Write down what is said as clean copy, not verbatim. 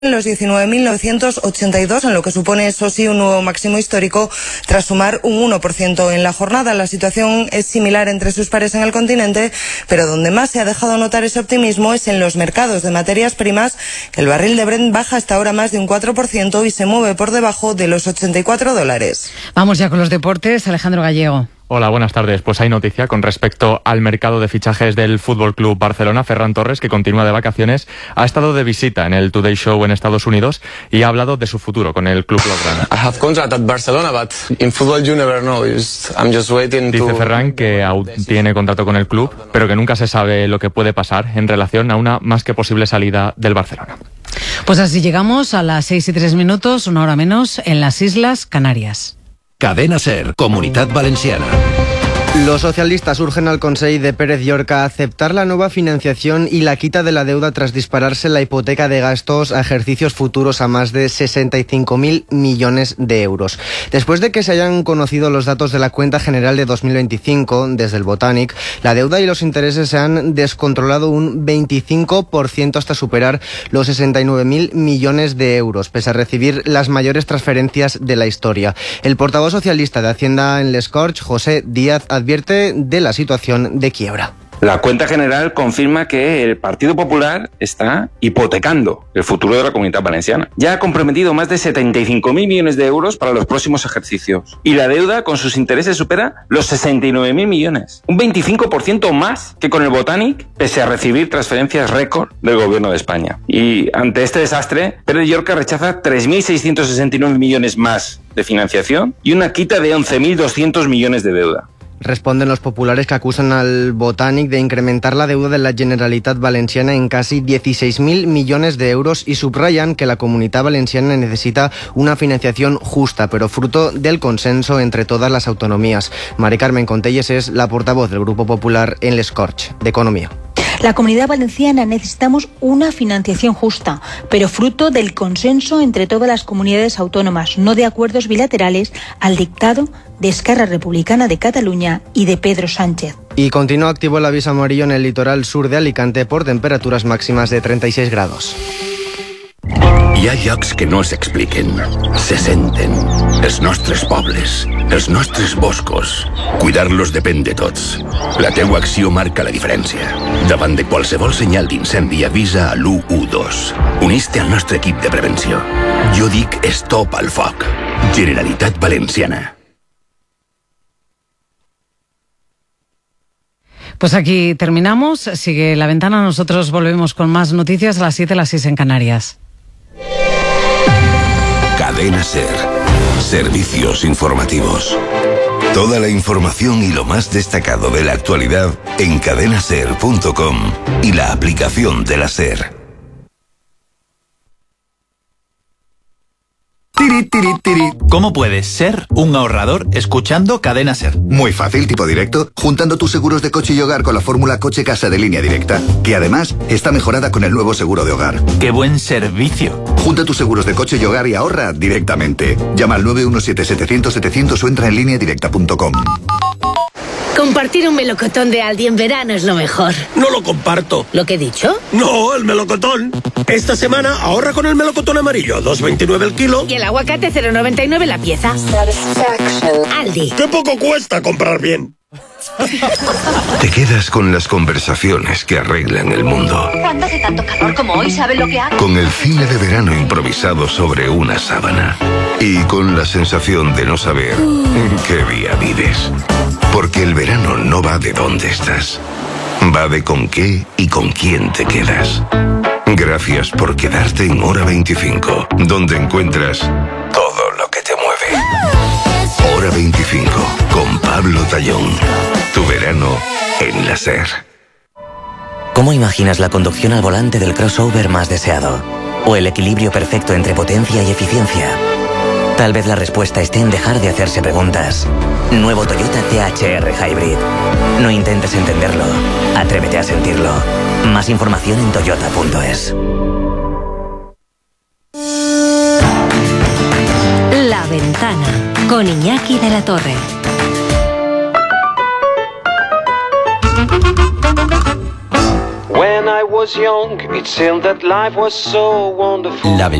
los 19.982, en lo que supone, eso sí, un nuevo máximo histórico tras sumar un 1% en la jornada. La situación es similar entre sus pares en el continente, pero donde más se ha dejado notar ese optimismo es en los mercados de materias primas, que el barril de Brent baja hasta ahora más de un 4% y se mueve por debajo de los $84. Vamos ya con los deportes. Alejandro Gallego. Hola, buenas tardes. Pues hay noticia con respecto al mercado de fichajes del Fútbol Club Barcelona. Ferran Torres, que continúa de vacaciones, ha estado de visita en el Today Show en Estados Unidos y ha hablado de su futuro con el club blaugrana. I have contract at Barcelona, but in football you never know. I'm just waiting to... Dice Ferran que aún tiene contrato con el club, pero que nunca se sabe lo que puede pasar en relación a una más que posible salida del Barcelona. Pues así llegamos a las 6:03, una hora menos, en las Islas Canarias. Cadena SER, Comunitat Valenciana. Los socialistas urgen al Consell de Pérez Llorca a aceptar la nueva financiación y la quita de la deuda tras dispararse la hipoteca de gastos a ejercicios futuros a más de 65.000 millones de euros. Después de que se hayan conocido los datos de la cuenta general de 2025 desde el Botanic, la deuda y los intereses se han descontrolado un 25% hasta superar los 69.000 millones de euros, pese a recibir las mayores transferencias de la historia. El portavoz socialista de Hacienda en Les Corts, José Díaz, advierte de la situación de quiebra. La cuenta general confirma que el Partido Popular está hipotecando el futuro de la Comunitat Valenciana. Ya ha comprometido más de 75.000 millones de euros para los próximos ejercicios. Y la deuda con sus intereses supera los 69.000 millones. Un 25% más que con el Botanic, pese a recibir transferencias récord del Gobierno de España. Y ante este desastre, Pérez Llorca rechaza 3.669 millones más de financiación y una quita de 11.200 millones de deuda. Responden los populares que acusan al Botanic de incrementar la deuda de la Generalitat Valenciana en casi 16.000 millones de euros y subrayan que la Comunitat Valenciana necesita una financiación justa, pero fruto del consenso entre todas las autonomías. Mari Carmen Contelles es la portavoz del Grupo Popular en Les Corts, de Economía. La Comunidad Valenciana necesitamos una financiación justa, pero fruto del consenso entre todas las comunidades autónomas, no de acuerdos bilaterales al dictado de Esquerra Republicana de Cataluña y de Pedro Sánchez. Y continúa activo el aviso amarillo en el litoral sur de Alicante por temperaturas máximas de 36 grados. Hi ha llocs que no s'expliquen, se senten. Els nostres pobles, els nostres boscos. Cuidar-los depèn de tots. La teua acció marca la diferència. Davant de qualsevol senyal d'incendi avisa a l'112. Unís-te al nostre equip de prevenció. Jo dic stop al foc. Generalitat Valenciana. Pues aquí terminamos. Sigue La Ventana. Nosotros volvemos con más noticias a las 7, las 6 en Canarias. Cadena SER. Servicios informativos. Toda la información y lo más destacado de la actualidad en cadenaser.com y la aplicación de la SER. ¿Cómo puedes ser un ahorrador escuchando Cadena SER? Muy fácil, tipo directo, juntando tus seguros de coche y hogar con la fórmula Coche Casa de Línea Directa, que además está mejorada con el nuevo seguro de hogar. ¡Qué buen servicio! Junta tus seguros de coche y hogar y ahorra directamente. Llama al 917-700-700 o entra en lineadirecta.com. Compartir un melocotón de Aldi en verano es lo mejor. No lo comparto. ¿Lo que he dicho? No, el melocotón. Esta semana ahorra con el melocotón amarillo, 2,29 el kilo. Y el aguacate 0,99 la pieza. Aldi. ¡Qué poco cuesta comprar bien! Te quedas con las conversaciones que arreglan el mundo. Cuando hace tanto calor como hoy, ¿sabes lo que hago? Con el cine de verano improvisado sobre una sábana. Y con la sensación de no saber en qué día vives. Porque el verano no va de dónde estás. Va de con qué y con quién te quedas. Gracias por quedarte en Hora 25, donde encuentras todo lo que te mueve. Hora 25, con Pablo Tallón. Tu verano en la SER. ¿Cómo imaginas la conducción al volante del crossover más deseado? ¿O el equilibrio perfecto entre potencia y eficiencia? Tal vez la respuesta esté en dejar de hacerse preguntas. Nuevo Toyota CHR Hybrid. No intentes entenderlo. Atrévete a sentirlo. Más información en toyota.es. La Ventana, con Iñaki de la Torre. When I I was young, it seemed that life was so wonderful.